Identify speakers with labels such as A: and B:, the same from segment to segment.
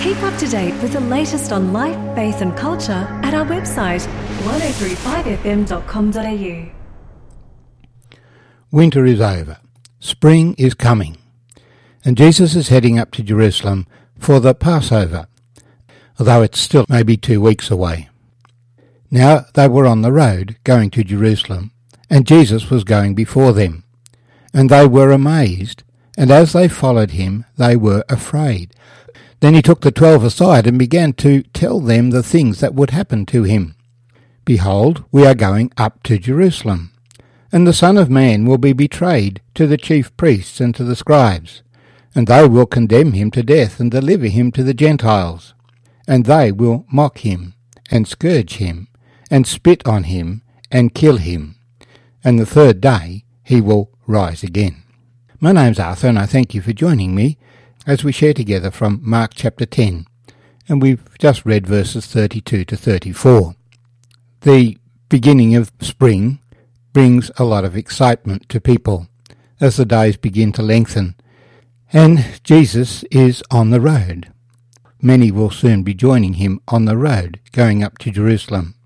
A: Keep up to date with the latest on life, faith and culture at our website 1035fm.com.au.
B: Winter is over. Spring is coming. And Jesus is heading up to Jerusalem for the Passover, although it's still maybe 2 weeks away. Now they were on the road going to Jerusalem, and Jesus was going before them. And they were amazed, and as they followed him, they were afraid. Then he took the 12 aside and began to tell them the things that would happen to him. Behold, we are going up to Jerusalem, and the Son of Man will be betrayed to the chief priests and to the scribes, and they will condemn him to death and deliver him to the Gentiles. And they will mock him, and scourge him, and spit on him, and kill him. And the third day he will rise again. My name's Arthur, and I thank you for joining me as we share together from Mark chapter 10, and we've just read verses 32 to 34. The beginning of spring brings a lot of excitement to people as the days begin to lengthen, and Jesus is on the road. Many will soon be joining him on the road going up to Jerusalem.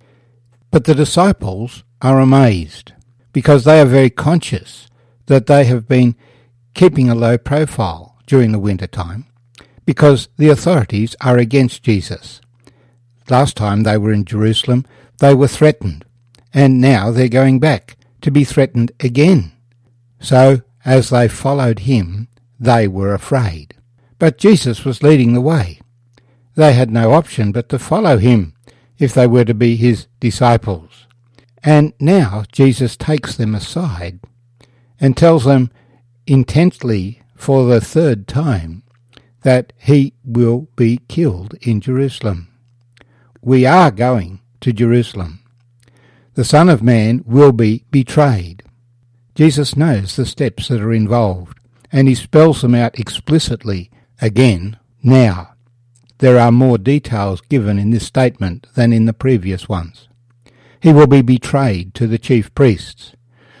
B: But the disciples are amazed because they are very conscious that they have been keeping a low profile during the winter time, because the authorities are against Jesus. Last time they were in Jerusalem, they were threatened, and now they're going back to be threatened again. So, as they followed him, they were afraid. But Jesus was leading the way. They had no option but to follow him if they were to be his disciples. And now Jesus takes them aside and tells them intensely for the third time that he will be killed in Jerusalem. We are going to Jerusalem. The Son of Man will be betrayed. Jesus knows the steps that are involved, and he spells them out explicitly again now. There are more details given in this statement than in the previous ones. He will be betrayed to the chief priests.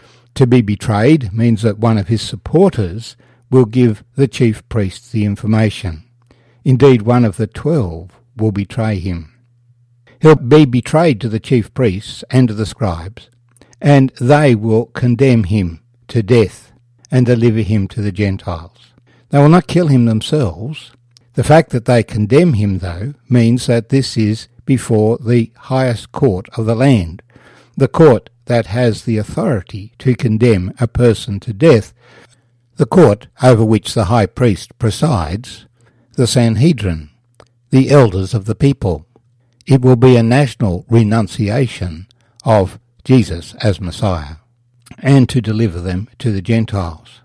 B: To be betrayed means that one of his supporters will give the chief priests the information. Indeed, one of the 12 will betray him. He'll be betrayed to the chief priests and to the scribes, and they will condemn him to death and deliver him to the Gentiles. They will not kill him themselves. The fact that they condemn him, though, means that this is before the highest court of the land, the court that has the authority to condemn a person to death, the court over which the high priest presides, the Sanhedrin, the elders of the people. It will be a national renunciation of Jesus as Messiah, and to deliver them to the Gentiles.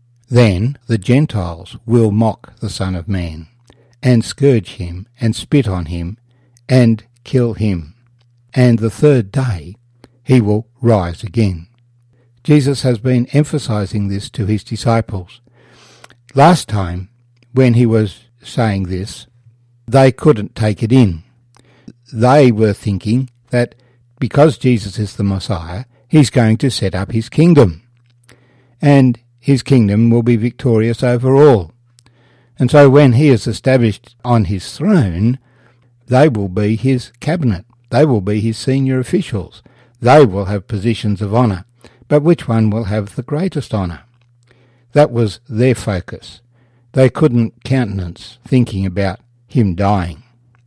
B: Then the Gentiles will mock the Son of Man, and scourge him, and spit on him, and kill him. And the third day he will rise again. Jesus has been emphasizing this to his disciples. Last time, when he was saying this, they couldn't take it in. They were thinking that because Jesus is the Messiah, he's going to set up his kingdom, and his kingdom will be victorious over all. And so when he is established on his throne, they will be his cabinet. They will be his senior officials. They will have positions of honour. But which one will have the greatest honour? That was their focus. They couldn't countenance thinking about him dying.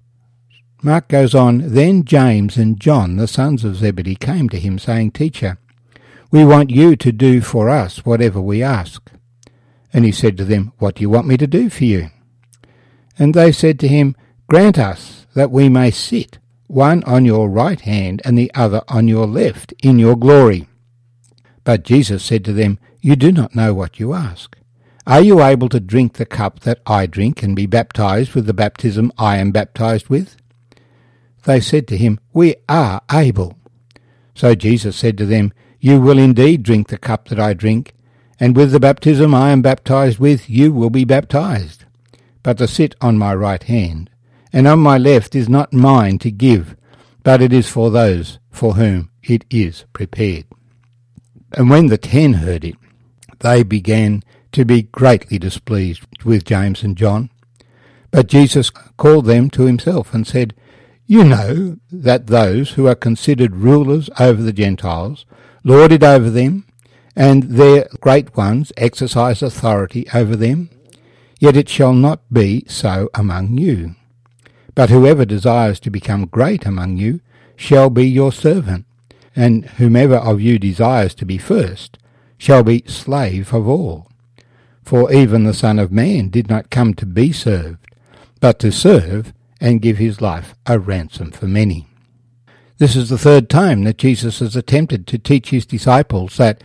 B: Mark goes on, Then James and John, the sons of Zebedee, came to him, saying, Teacher, we want you to do for us whatever we ask. And he said to them, What do you want me to do for you? And they said to him, Grant us that we may sit, one on your right hand and the other on your left, in your glory. But Jesus said to them, You do not know what you ask. Are you able to drink the cup that I drink and be baptized with the baptism I am baptized with? They said to him, We are able. So Jesus said to them, You will indeed drink the cup that I drink, and with the baptism I am baptized with you will be baptized. But to sit on my right hand and on my left is not mine to give, but it is for those for whom it is prepared. And when the 10 heard it, they began to be greatly displeased with James and John. But Jesus called them to himself and said, "You know that those who are considered rulers over the Gentiles lord it over them, and their great ones exercise authority over them. Yet it shall not be so among you. But whoever desires to become great among you shall be your servant, and whomever of you desires to be first shall be slave of all. For even the Son of Man did not come to be served, but to serve and give his life a ransom for many." This is the third time that Jesus has attempted to teach his disciples that,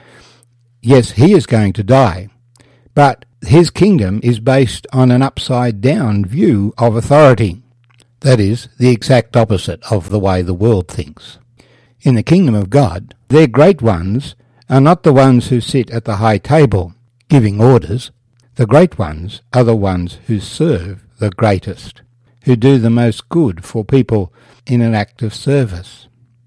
B: yes, he is going to die, but his kingdom is based on an upside-down view of authority. That is, the exact opposite of the way the world thinks. In the kingdom of God, their great ones are not the ones who sit at the high table giving orders. The great ones are the ones who serve the greatest, who do the most good for people in an act of service.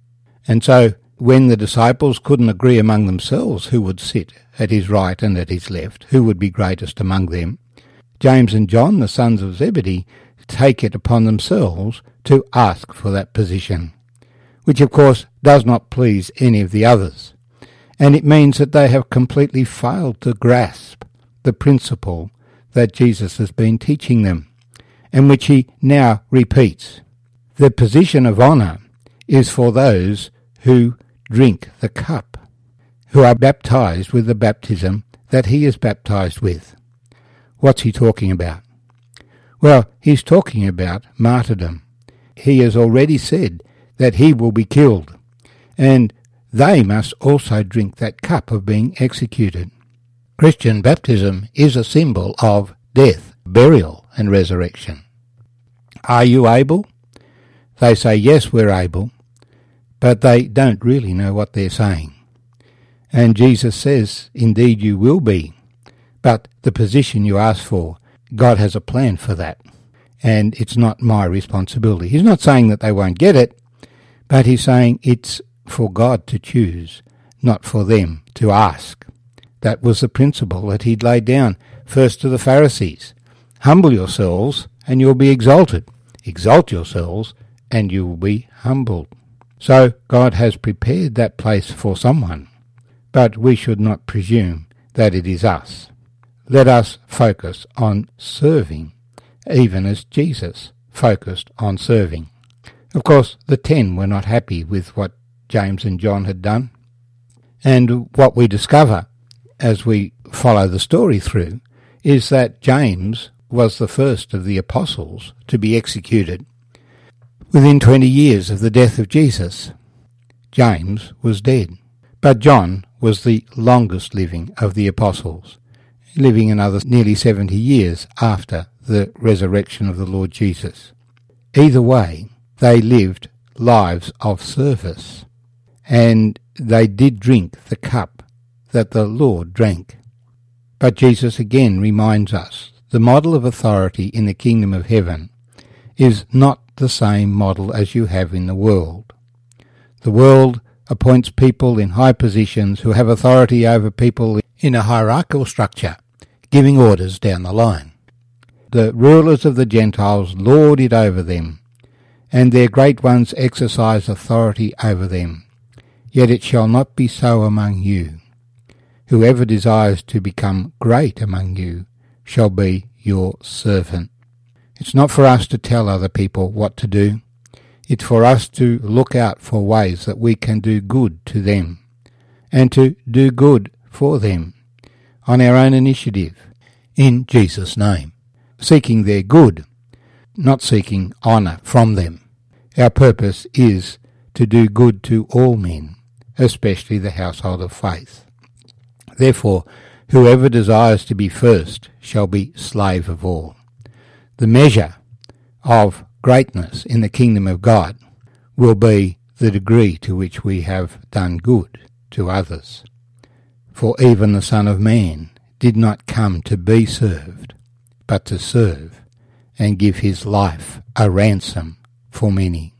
B: And so, when the disciples couldn't agree among themselves who would sit at his right and at his left, who would be greatest among them, James and John, the sons of Zebedee, take it upon themselves to ask for that position, which of course does not please any of the others. And it means that they have completely failed to grasp the principle that Jesus has been teaching them, and which he now repeats. The position of honour is for those who drink the cup, who are baptized with the baptism that he is baptized with. What's he talking about? Well, he's talking about martyrdom. He has already said that he will be killed, and they must also drink that cup of being executed. Christian baptism is a symbol of death, burial, and resurrection. Are you able? They say, yes, we're able, but they don't really know what they're saying. And Jesus says, indeed you will be, but the position you ask for, God has a plan for that, and it's not my responsibility. He's not saying that they won't get it, but he's saying it's for God to choose, not for them to ask. That was the principle that he'd laid down first to the Pharisees. Humble yourselves, and you'll be exalted. Exalt yourselves, and you will be humbled. So God has prepared that place for someone, but we should not presume that it is us. Let us focus on serving, even as Jesus focused on serving. Of course, the 10 were not happy with what James and John had done, and what we discover as we follow the story through is that James was the first of the apostles to be executed. Within 20 years of the death of Jesus, James was dead, but John was the longest living of the apostles, living another nearly 70 years after the resurrection of the Lord Jesus. Either way, they lived lives of service, and they did drink the cup that the Lord drank. But Jesus again reminds us, the model of authority in the kingdom of heaven is not the same model as you have in the world. The world appoints people in high positions who have authority over people in a hierarchical structure, giving orders down the line. The rulers of the Gentiles lord it over them, and their great ones exercise authority over them. Yet it shall not be so among you. Whoever desires to become great among you shall be your servant. It's not for us to tell other people what to do. It's for us to look out for ways that we can do good to them, and to do good for them on our own initiative, in Jesus' name, seeking their good, not seeking honour from them. Our purpose is to do good to all men, especially the household of faith. Therefore, whoever desires to be first shall be slave of all. The measure of greatness in the kingdom of God will be the degree to which we have done good to others. For even the Son of Man did not come to be served, but to serve and give his life a ransom for many.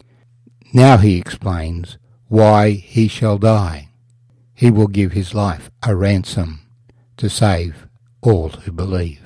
B: Now he explains why he shall die. He will give his life a ransom to save all who believe.